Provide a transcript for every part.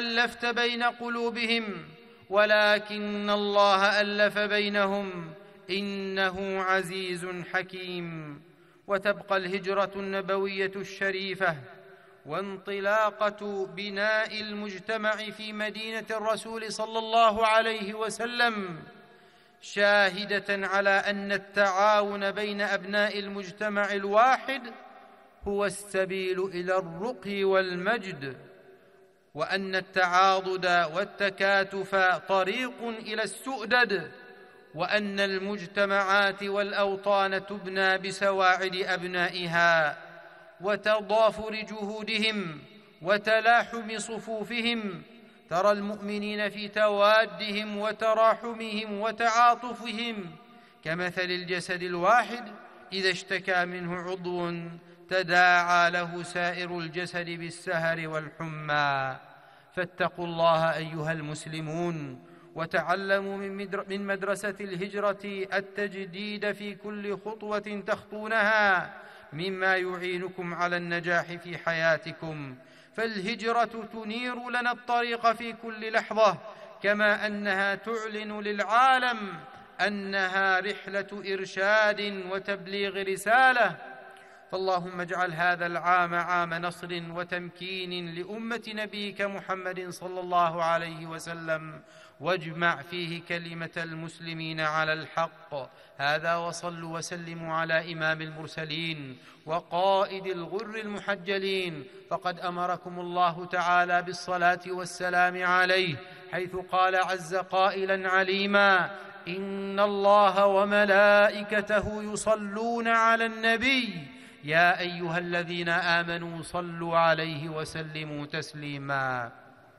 ألفت بين قلوبهم، ولكن الله ألف بينهم، إنه عزيز حكيم. وتبقى الهجرة النبوية الشريفة وانطلاقة بناء المجتمع في مدينة الرسول صلى الله عليه وسلم شاهدة على أن التعاون بين أبناء المجتمع الواحد هو السبيل إلى الرقي والمجد، وأن التعاضد والتكاتف طريق إلى السؤدد، وأن المجتمعات والأوطان تبنى بسواعد أبنائها وتضافر جهودهم وتلاحم صفوفهم. ترى المؤمنين في توادهم وتراحمهم وتعاطفهم كمثل الجسد الواحد إذا اشتكى منه عضو تداعى له سائر الجسد بالسهر والحمى. فاتقوا الله أيها المسلمون، وتعلموا من مدرسة الهجرة التجديد في كل خطوة تخطونها مما يعينكم على النجاح في حياتكم. فالهجرة تنير لنا الطريق في كل لحظة، كما أنها تعلن للعالم أنها رحلة إرشاد وتبليغ رسالة. فاللهم اجعل هذا العام عام نصر وتمكين لأمة نبيك محمد صلى الله عليه وسلم، واجمع فيه كلمة المسلمين على الحق. هذا، وصلوا وسلموا على إمام المرسلين وقائد الغر المحجلين، فقد أمركم الله تعالى بالصلاة والسلام عليه، حيث قال عز قائلا عليما: إن الله وملائكته يصلون على النبي يا أيها الذين آمنوا صلوا عليه وسلموا تسليما.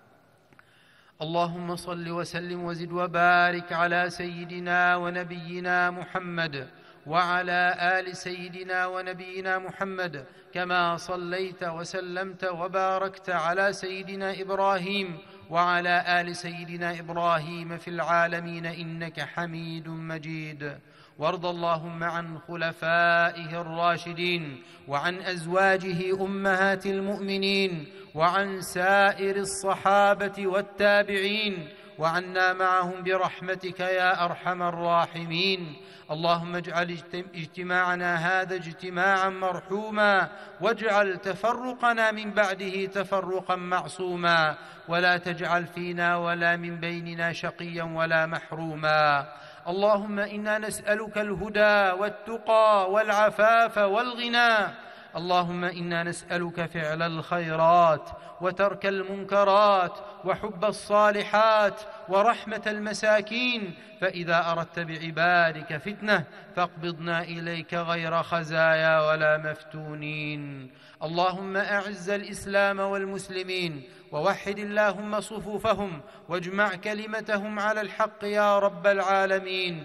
اللهم صل وسلم وزد وبارك على سيدنا ونبينا محمد وعلى آل سيدنا ونبينا محمد، كما صليت وسلمت وباركت على سيدنا إبراهيم وعلى آل سيدنا إبراهيم في العالمين إنك حميد مجيد. وارض اللهم عن خلفائه الراشدين وعن أزواجه أمهات المؤمنين وعن سائر الصحابة والتابعين، وعنا معهم برحمتك يا أرحم الراحمين. اللهم اجعل اجتماعنا هذا اجتماعا مرحوما، واجعل تفرقنا من بعده تفرقا معصوما، ولا تجعل فينا ولا من بيننا شقيا ولا محروما. اللهم إنا نسألك الهدى والتقى والعفاف والغنى. اللهم إنا نسألك فعل الخيرات وترك المنكرات وحب الصالحات ورحمة المساكين، فإذا أردت بعبادك فتنة فاقبضنا إليك غير خزايا ولا مفتونين. اللهم أعز الإسلام والمسلمين، ووحد اللهم صفوفهم، واجمع كلمتهم على الحق يا رب العالمين.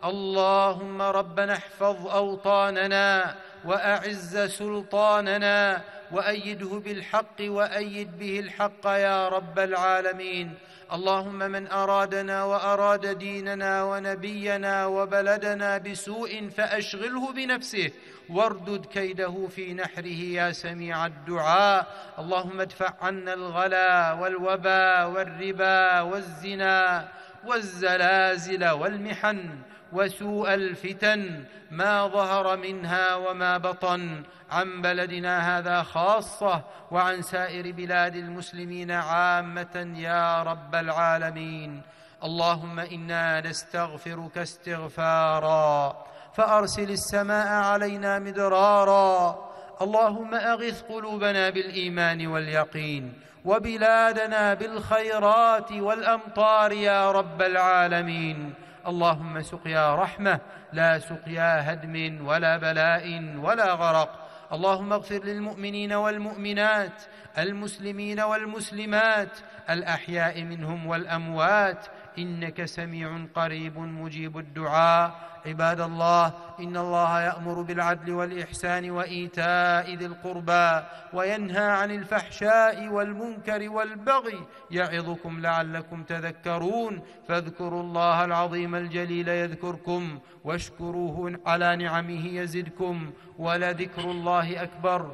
اللهم ربنا احفظ أوطاننا وأعز سلطاننا وأيده بالحق وأيد به الحق يا رب العالمين. اللهم من أرادنا وأراد ديننا ونبينا وبلدنا بسوء فأشغله بنفسه واردد كيده في نحره يا سميع الدعاء. اللهم ادفع عنا الغلا والوبا والربا والزنا والزلازل والمحن وسوء الفتن ما ظهر منها وما بطن، عن بلدنا هذا خاصة وعن سائر بلاد المسلمين عامة يا رب العالمين. اللهم إنا نستغفرك استغفارا فأرسل السماء علينا مدرارا. اللهم أغث قلوبنا بالإيمان واليقين، وبلادنا بالخيرات والأمطار يا رب العالمين. اللهم سقيا رحمة لا سقيا هدم ولا بلاء ولا غرق. اللهم اغفر للمؤمنين والمؤمنات، المسلمين والمسلمات، الأحياء منهم والأموات، إنك سميع قريب مجيب الدعاء. عباد الله، إن الله يأمر بالعدل والإحسان وإيتاء ذي القربى، وينهى عن الفحشاء والمنكر والبغي، يعظكم لعلكم تذكرون. فاذكروا الله العظيم الجليل يذكركم، واشكروه على نعمه يزدكم، ولذكر الله أكبر،